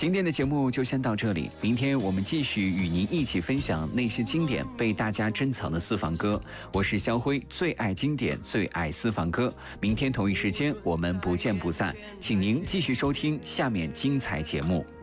今天的节目就先到这里，明天我们继续与您一起分享那些经典被大家珍藏的私房歌。我是肖辉，最爱经典，最爱私房歌。明天同一时间我们不见不散，请您继续收听下面精彩节目。